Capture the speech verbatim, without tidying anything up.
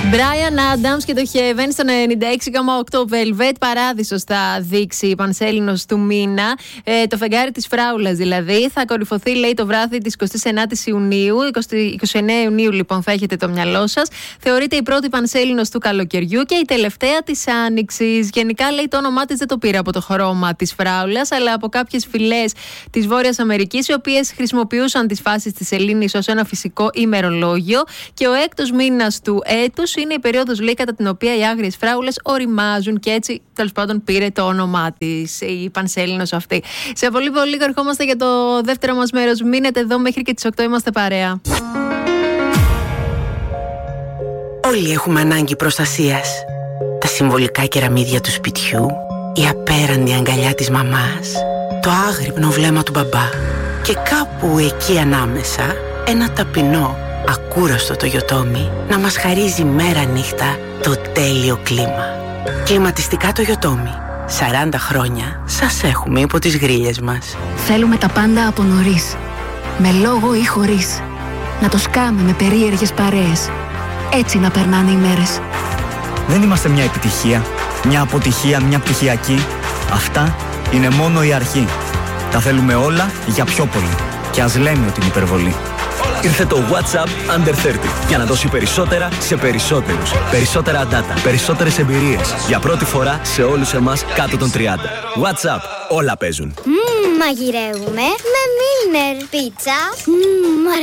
Brian Adams και το Heaven στο ενενήντα έξι κόμμα οκτώ. Velvet Παράδεισος θα δείξει η Πανσέλινος του μήνα. Ε, το φεγγάρι της Φράουλας δηλαδή. Θα κορυφωθεί, λέει, το βράδυ της εικοστής ενάτης Ιουνίου. είκοσι εννέα Ιουνίου, λοιπόν, θα έχετε το μυαλό σας. Θεωρείται η πρώτη Πανσέλινος του καλοκαιριού και η τελευταία της Άνοιξης. Γενικά, λέει, το όνομά της δεν το πήρε από το χρώμα της Φράουλας, αλλά από κάποιες φυλές της Βόρειας Αμερικής, οι οποίες χρησιμοποιούσαν τις φάσεις της σελήνης ως ένα φυσικό ημερολόγιο. Και ο έκτος μήνας του έτους είναι η περίοδος, λέει, κατά την οποία οι άγριες φράουλες οριμάζουν, και έτσι τέλος πάντων πήρε το όνομά της η Πανσέλινος αυτή. Σε πολύ πολύ λίγο ερχόμαστε για το δεύτερο μας μέρος. Μείνετε εδώ μέχρι και τις οκτώ, είμαστε παρέα. Όλοι έχουμε ανάγκη προστασίας. Τα συμβολικά κεραμίδια του σπιτιού, η απέραντη αγκαλιά της μαμάς, το άγρυπνο βλέμμα του μπαμπά και κάπου εκεί ανάμεσα ένα ταπεινό, ακούραστο το Yotomi να μας χαρίζει μέρα νύχτα το τέλειο κλίμα. Κλιματιστικά το Yotomi. σαράντα χρόνια σας έχουμε υπό τις γρίλες μας. Θέλουμε τα πάντα από νωρίς. Με λόγο ή χωρίς. Να το σκάμε με περίεργες παρέες. Έτσι να περνάνε οι μέρες. Δεν είμαστε μια επιτυχία, μια αποτυχία, μια πτυχιακή. Αυτά είναι μόνο η αρχή. Τα θέλουμε όλα για πιο πολύ. Και ας λέμε ότι είναι υπερβολή. Ήρθε το WhatsApp Under τριάντα για να δώσει περισσότερα σε περισσότερους. Περισσότερα data, περισσότερες εμπειρίες. Για πρώτη φορά σε όλους εμάς κάτω των τριάντα. WhatsApp, όλα παίζουν. Μμμ, μαγειρεύουμε με Milner πίτσα. Μμμ,